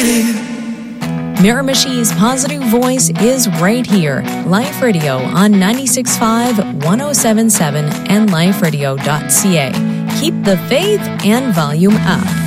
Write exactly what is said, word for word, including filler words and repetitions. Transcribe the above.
Miramichi's positive voice is right here. Life Radio on ninety-six point five, one oh seven point seven, and life radio dot c a. Keep the faith and volume up.